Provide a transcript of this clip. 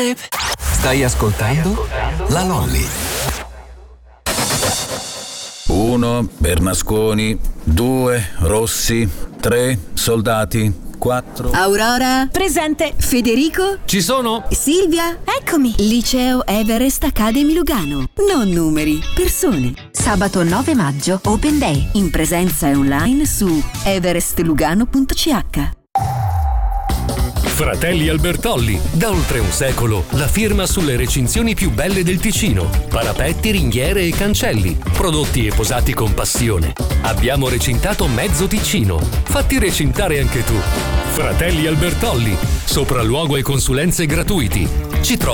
babe. Stai ascoltando La Lolly. 1 Bernasconi, 2 Rossi, 3 Soldati, 4 Aurora. Presente. Federico. Ci sono. Silvia. Eccomi. Liceo Everest Academy Lugano. Non numeri, persone. Sabato 9 maggio, Open Day. In presenza e online su everestlugano.ch. Fratelli Albertolli, da oltre un secolo, la firma sulle recinzioni più belle del Ticino. Parapetti, ringhiere e cancelli, prodotti e posati con passione. Abbiamo recintato mezzo Ticino. Fatti recintare anche tu. Fratelli Albertolli, sopralluogo e consulenze gratuiti. Ci trovi